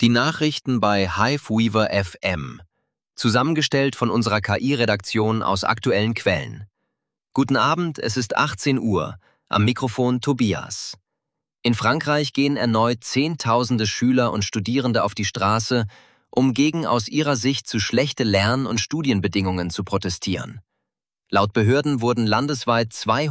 Die Nachrichten bei Hiveweaver FM. Zusammengestellt von unserer KI-Redaktion aus aktuellen Quellen. Guten Abend, es ist 18 Uhr. Am Mikrofon Tobias. In Frankreich gehen erneut Zehntausende Schüler und Studierende auf die Straße, um gegen aus ihrer Sicht zu schlechte Lern- und Studienbedingungen zu protestieren. Laut Behörden wurden landesweit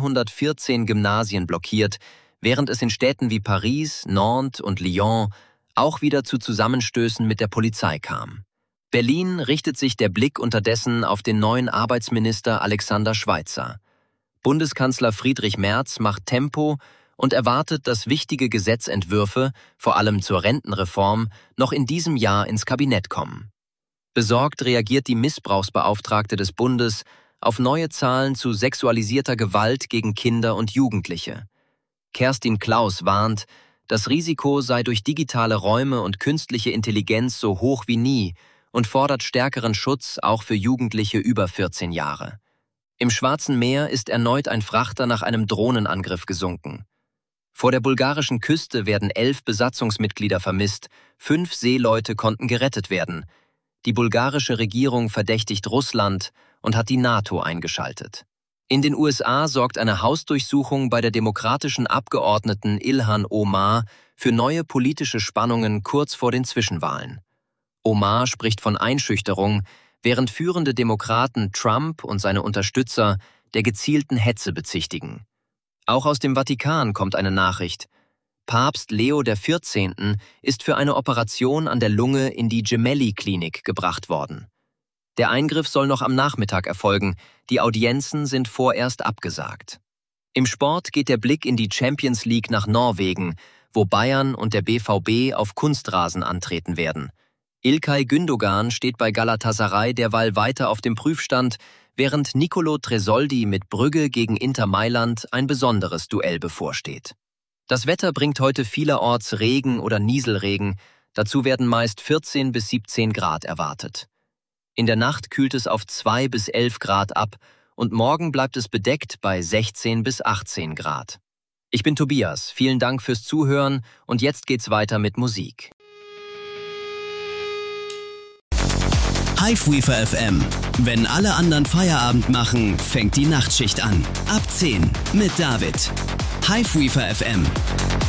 214 Gymnasien blockiert, während es in Städten wie Paris, Nantes und Lyon auch wieder zu Zusammenstößen mit der Polizei kam. Berlin richtet sich der Blick unterdessen auf den neuen Arbeitsminister Alexander Schweitzer. Bundeskanzler Friedrich Merz macht Tempo und erwartet, dass wichtige Gesetzentwürfe, vor allem zur Rentenreform, noch in diesem Jahr ins Kabinett kommen. Besorgt reagiert die Missbrauchsbeauftragte des Bundes auf neue Zahlen zu sexualisierter Gewalt gegen Kinder und Jugendliche. Kerstin Klaus warnt, das Risiko sei durch digitale Räume und künstliche Intelligenz so hoch wie nie und fordert stärkeren Schutz auch für Jugendliche über 14 Jahre. Im Schwarzen Meer ist erneut ein Frachter nach einem Drohnenangriff gesunken. Vor der bulgarischen Küste werden 11 Besatzungsmitglieder vermisst, 5 Seeleute konnten gerettet werden. Die bulgarische Regierung verdächtigt Russland und hat die NATO eingeschaltet. In den USA sorgt eine Hausdurchsuchung bei der demokratischen Abgeordneten Ilhan Omar für neue politische Spannungen kurz vor den Zwischenwahlen. Omar spricht von Einschüchterung, während führende Demokraten Trump und seine Unterstützer der gezielten Hetze bezichtigen. Auch aus dem Vatikan kommt eine Nachricht. Papst Leo XIV. Ist für eine Operation an der Lunge in die Gemelli-Klinik gebracht worden. Der Eingriff soll noch am Nachmittag erfolgen, die Audienzen sind vorerst abgesagt. Im Sport geht der Blick in die Champions League nach Norwegen, wo Bayern und der BVB auf Kunstrasen antreten werden. İlkay Gündoğan steht bei Galatasaray derweil weiter auf dem Prüfstand, während Nicolo Tresoldi mit Brügge gegen Inter Mailand ein besonderes Duell bevorsteht. Das Wetter bringt heute vielerorts Regen oder Nieselregen, dazu werden meist 14 bis 17 Grad erwartet. In der Nacht kühlt es auf 2 bis 11 Grad ab und morgen bleibt es bedeckt bei 16 bis 18 Grad. Ich bin Tobias, vielen Dank fürs Zuhören und jetzt geht's weiter mit Musik. Hiveweaver FM. Wenn alle anderen Feierabend machen, fängt die Nachtschicht an. Ab 10 mit David. Hiveweaver FM.